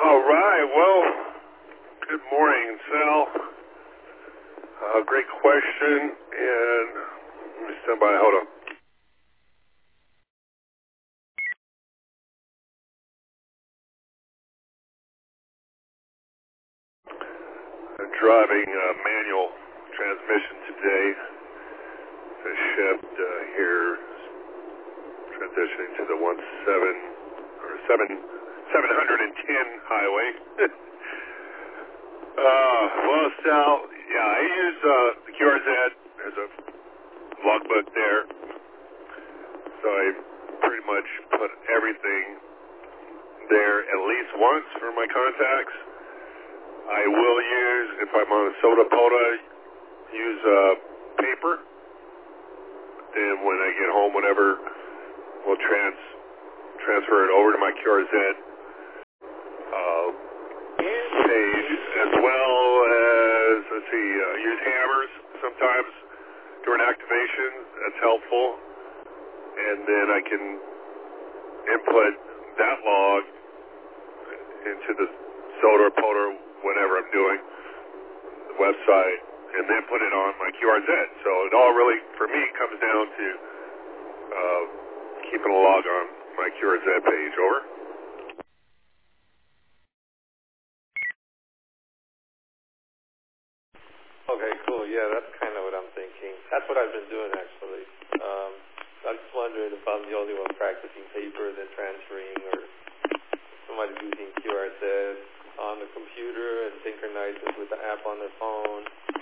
All right. Well, good morning, Sal. Great question. And let me stand by. Hold on. I'm driving a manual transmission today. I shipped here, transitioning to the 710 highway. Well, Sal, yeah, I use the QRZ. There's a logbook there. So I pretty much put everything there at least once for my contacts. I will use, if I'm on a soda POTA, use paper. Then when I get home, whenever, we'll transfer it over to my QRZ page, as well as, let's see, use hammers sometimes during activation. That's helpful. And then I can input that log into the soda or POTA, whatever I'm doing, the website, and then put it on my QRZ. So it all really, for me, comes down to keeping a log on my QRZ page. Over. Okay, cool. Yeah, that's kind of what I'm thinking. That's what I've been doing, actually. I'm just wondering if I'm the only one practicing paper and then transferring, or somebody's using QRZ on the computer and synchronizes with the app on their phone.